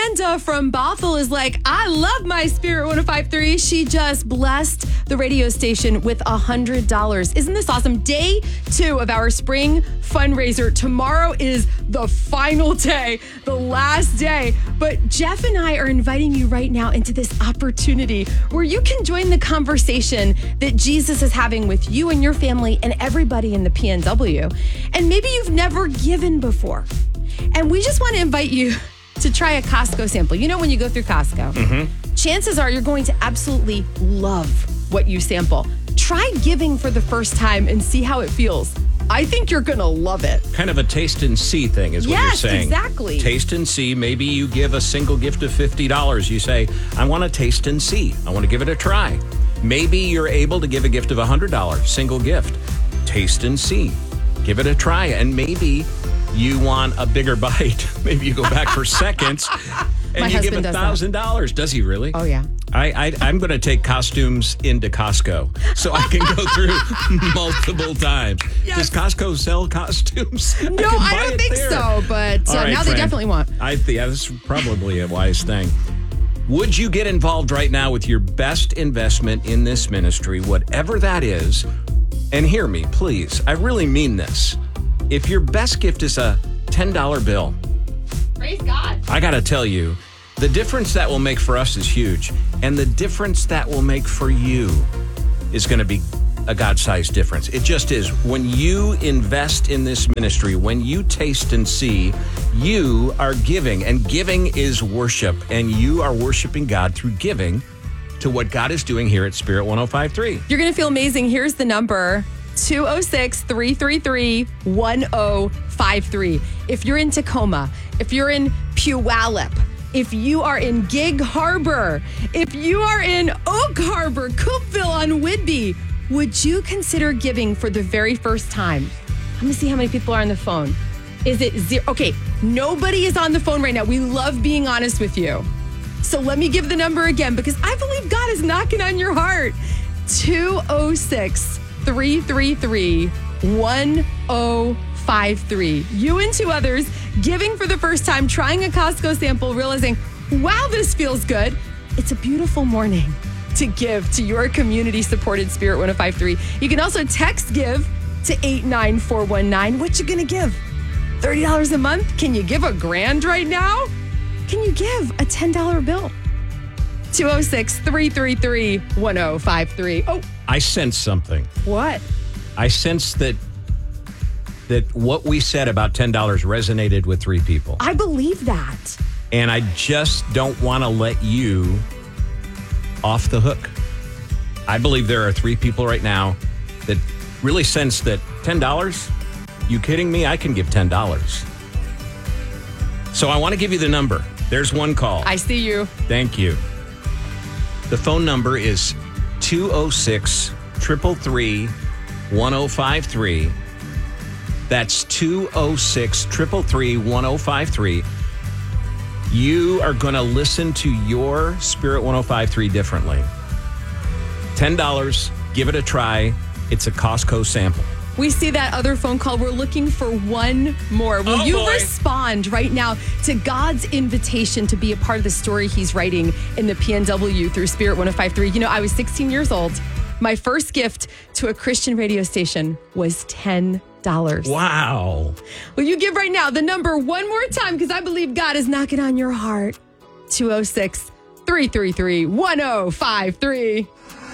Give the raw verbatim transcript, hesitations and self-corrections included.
Amanda from Bothell is like, I love my Spirit one oh five point three. She just blessed the radio station with one hundred dollars. Isn't this awesome? Day two of our spring fundraiser. Tomorrow is the final day, the last day. But Jeff and I are inviting you right now into this opportunity where you can join the conversation that Jesus is having with you and your family and everybody in the P N W. And maybe you've never given before. And we just want to invite you to try a Costco sample. You know, when you go through Costco, mm-hmm. chances are you're going to absolutely love what you sample. Try giving for the first time and see how it feels. I think you're going to love it. Kind of a taste and see thing is what yes, you're saying. Yes, exactly. Taste and see. Maybe you give a single gift of fifty dollars. You say, I want to taste and see. I want to give it a try. Maybe you're able to give a gift of one hundred dollars, single gift. Taste and see. Give it a try. And maybe you want a bigger bite. Maybe you go back for seconds and My you give husband a does thousand dollars. Does he really? Oh, yeah. I, I, I'm going to take costumes into Costco so I can go through multiple times. Yes. Does Costco sell costumes? No, I, I don't think there. so, but uh, right, now friend. They definitely want. I think yeah, that's probably a wise thing. Would you get involved right now with your best investment in this ministry, whatever that is? And hear me, please. I really mean this. If your best gift is a ten dollar bill, praise God. I got to tell you, the difference that will make for us is huge. And the difference that will make for you is going to be a God-sized difference. It just is. When you invest in this ministry, when you taste and see, you are giving. And giving is worship. And you are worshiping God through giving to what God is doing here at Spirit one oh five point three. You're going to feel amazing. Here's the number. two oh six, three three three, one oh five three. If you're in Tacoma, if you're in Puyallup, if you are in Gig Harbor, if you are in Oak Harbor, Coopville on Whidbey, would you consider giving for the very first time? Let me see how many people are on the phone. Is it zero? Okay, nobody is on the phone right now. We love being honest with you. So let me give the number again because I believe God is knocking on your heart. two oh six, three three three, one oh five three. You and two others giving for the first time, trying a Costco sample, realizing, wow, this feels good. It's a beautiful morning to give to your community-supported Spirit one oh five point three. You can also text give to eight nine four one nine. What you gonna give? thirty dollars a month? Can you give a grand right now? Can you give a ten dollar bill? two oh six, three three three, one oh five three. Oh, I sense something. What? I sense that that what we said about ten dollars resonated with three people. I believe that. And I just don't want to let you off the hook. I believe there are three people right now that really sense that ten dollars? You kidding me? I can give ten dollars. So I want to give you the number. There's one call. I see you. Thank you. The phone number is two oh six, three three three, one oh five three. That's two oh six, three three three, one oh five three. You are going to listen to your Spirit one oh five point three differently. ten dollars, give it a try. It's a Costco sample. We see that other phone call. We're looking for one more. Will oh, you boy. respond right now to God's invitation to be a part of the story he's writing in the P N W through Spirit one oh five point three? You know, I was sixteen years old. My first gift to a Christian radio station was ten dollars. Wow. Will you give right now the number one more time? Because I believe God is knocking on your heart. two oh six, three three three, one oh five three.